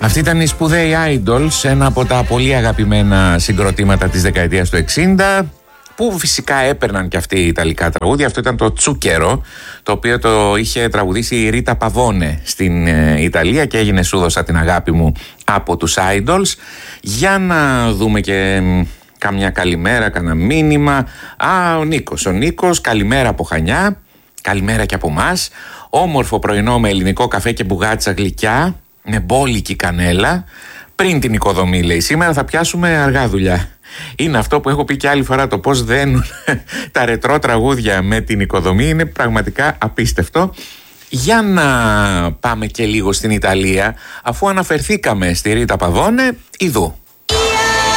Αυτή ήταν οι σπουδαίοι Idols, ένα από τα πολύ αγαπημένα συγκροτήματα της δεκαετίας του 60, που φυσικά έπαιρναν και αυτοί οι ιταλικά τραγούδια. Αυτό ήταν το Τσούκερο, το οποίο το είχε τραγουδήσει η Ρίτα Παβόνε στην Ιταλία και έγινε «Σου δώσα την αγάπη μου» από τους Idols. Για να δούμε και καμιά καλημέρα, κανένα μήνυμα. Ο Νίκος, καλημέρα από Χανιά, καλημέρα και από μας. Όμορφο πρωινό με ελληνικό καφέ και μπουγάτσα γλυκιά, με μπόλικη κανέλα. Πριν την οικοδομή, λέει, σήμερα θα πιάσουμε αργά δουλειά. Είναι αυτό που έχω πει και άλλη φορά, το πώς δένουν τα ρετρό τραγούδια με την οικοδομή είναι πραγματικά απίστευτο. Για να πάμε και λίγο στην Ιταλία, αφού αναφερθήκαμε στη Ρίτα Παβόνε, ειδού.